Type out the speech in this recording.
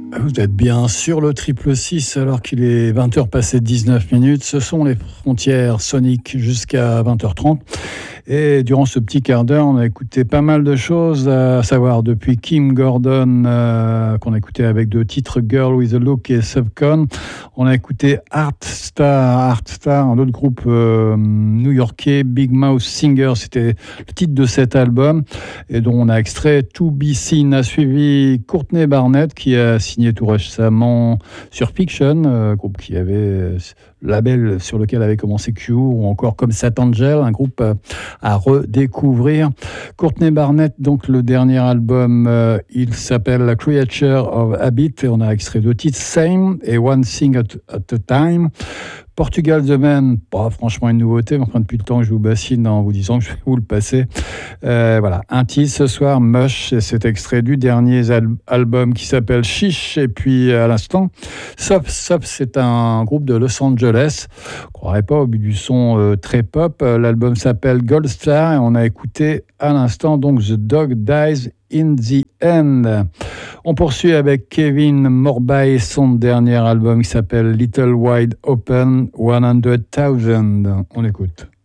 Vous êtes bien sur le 666 alors qu'il est 20h passé 19 minutes. Ce sont les frontières soniques jusqu'à 20h30. Et durant ce petit quart d'heure, on a écouté pas mal de choses, à savoir depuis Kim Gordon, qu'on a écouté avec deux titres, Girl with a Look et Subcon. On a écouté Art Star, un autre groupe new-yorkais, Big Mouth Singer, c'était le titre de cet album, et dont on a extrait To Be Seen. A suivi Courtney Barnett, qui a signé tout récemment sur Fiction, groupe qui avait label sur lequel avait commencé Q, ou encore comme Sat Angel, un groupe à redécouvrir. Courtney Barnett, donc le dernier album, il s'appelle La Creature of Habit, et on a extrait deux titres, Same et One Thing at a Time. Portugal The Man, franchement une nouveauté, mais enfin depuis le temps que je vous bassine en vous disant que je vais vous le passer. Voilà, un titre ce soir, Mush, et cet extrait du dernier album qui s'appelle Chiche. Et puis à l'instant, Sop, c'est un groupe de Los Angeles. On ne croirait pas au but du son très pop. L'album s'appelle Gold Star et on a écouté à l'instant donc The Dog Dies in the End. On poursuit avec Kevin Morby, son dernier album qui s'appelle Little Wide Open 100,000. On écoute.